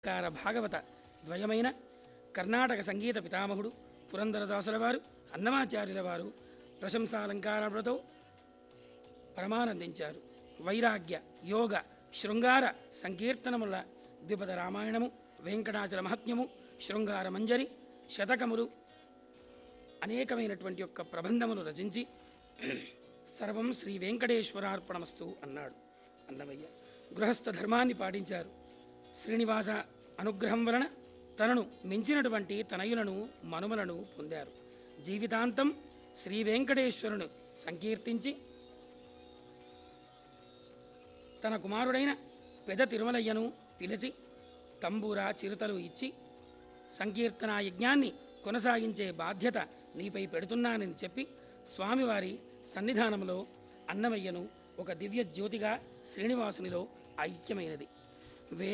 కార భాగవత ద్వయమైన కర్ణాటక సంగీత పితామహుడు పురందరదాసుల వారు అన్నమాచార్యుల వారు ప్రశంసాలంకారములతో పరమానందించారు. వైరాగ్య యోగ శృంగార సంకీర్తనముల ద్విపద రామాయణము, వెంకటాచల మహత్యము, శృంగార మంజరి, శతకములు అనేకమైనటువంటి యొక్క ప్రబంధములు రచించి సర్వం శ్రీ వెంకటేశ్వరార్పణమస్తు అన్నాడు అన్నమయ్య. గృహస్థ ధర్మాన్ని పాటించారు. శ్రీనివాస అనుగ్రహం వలన తనను మించినటువంటి తనయులను మనుమలను పొందారు. జీవితాంతం శ్రీ వెంకటేశ్వరును సంకీర్తించి తన కుమారుడైన పెద తిరుమలయ్యను పిలిచి తంబూరా చిరుతలు ఇచ్చి సంకీర్తనా యజ్ఞాన్ని కొనసాగించే బాధ్యత నీపై పెడుతున్నానని చెప్పి స్వామివారి సన్నిధానంలో అన్నమయ్యను ఒక దివ్య జ్యోతిగా శ్రీనివాసునిలో ఐక్యమైనది.